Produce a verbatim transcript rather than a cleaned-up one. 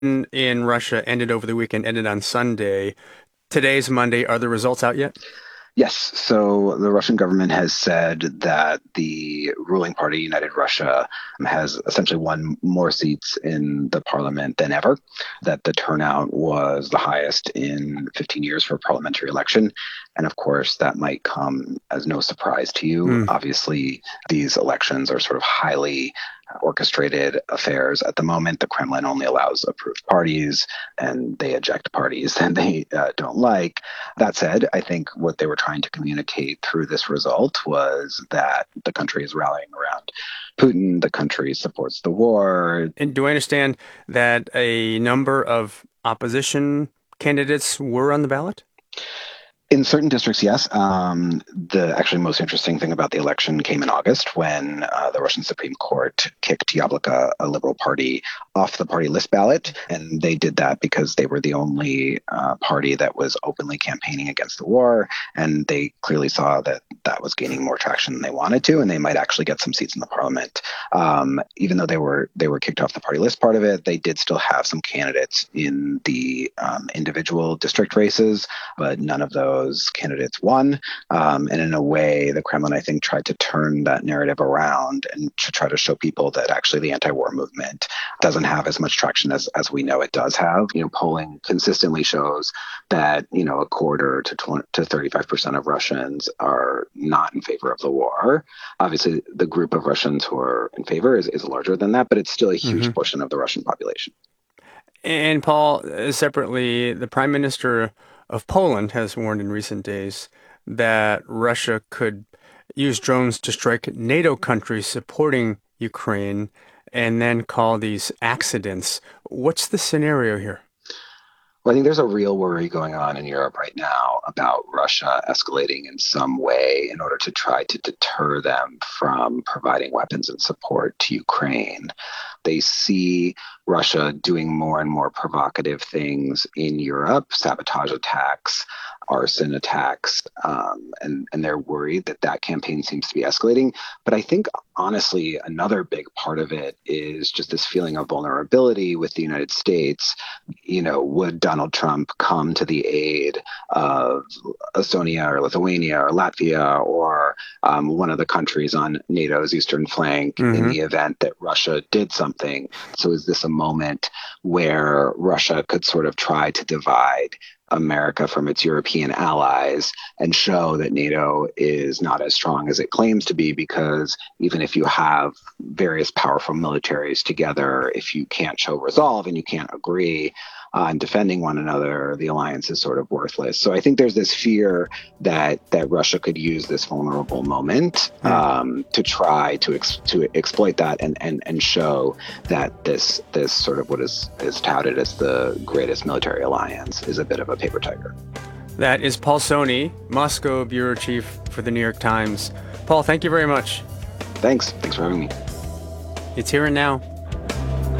in Russia ended over the weekend, ended on Sunday. Today's Monday. Are the results out yet? Yes. So the Russian government has said that the ruling party, United Russia, has essentially won more seats in the parliament than ever, that the turnout was the highest in fifteen years for a parliamentary election. And of course, that might come as no surprise to you. Mm. Obviously, these elections are sort of highly orchestrated affairs. At the moment, the Kremlin only allows approved parties and they eject parties that they uh, don't like. That said, I think what they were trying to communicate through this result was that the country is rallying around Putin, the country supports the war. And do I understand that a number of opposition candidates were on the ballot? In certain districts, yes. Um, the actually most interesting thing about the election came in August when uh, the Russian Supreme Court kicked Yabloko, a liberal party, off the party list ballot. And they did that because they were the only uh, party that was openly campaigning against the war. And they clearly saw that that was gaining more traction than they wanted to, and they might actually get some seats in the parliament. Um, even though they were they were kicked off the party list part of it, they did still have some candidates in the um, individual district races, but none of those candidates won. Um, and in a way, the Kremlin, I think, tried to turn that narrative around and to try to show people that actually the anti-war movement doesn't have as much traction as, as we know it does have. You know, polling consistently shows that, you know, a quarter to twenty to thirty-five percent of Russians are not in favor of the war. Obviously, the group of Russians who are in favor is, is larger than that, but it's still a huge Hmm. portion of the Russian population. And Paul, uh, separately, the Prime Minister of Poland has warned in recent days that Russia could use drones to strike NATO countries supporting Ukraine and then call these accidents. What's the scenario here? Well, I think there's a real worry going on in Europe right now about Russia escalating in some way in order to try to deter them from providing weapons and support to Ukraine. They see Russia doing more and more provocative things in Europe, sabotage attacks, arson attacks, um, and, and they're worried that that campaign seems to be escalating. But I think, honestly, another big part of it is just this feeling of vulnerability with the United States. You know, would Donald Trump come to the aid of Estonia or Lithuania or Latvia or um, one of the countries on NATO's eastern flank in Hmm. the event that Russia did something? So is this a moment where Russia could sort of try to divide America from its European allies and show that NATO is not as strong as it claims to be? Because even if you have various powerful militaries together, if you can't show resolve and you can't agree on defending one another, the alliance is sort of worthless. So I think there's this fear that that Russia could use this vulnerable moment Mm. um, to try to ex- to exploit that and, and and show that this this sort of what is is touted as the greatest military alliance is a bit of a paper tiger. That is Paul Soni, Moscow bureau chief for the New York Times. Paul, thank you very much. Thanks. Thanks for having me. It's here and now.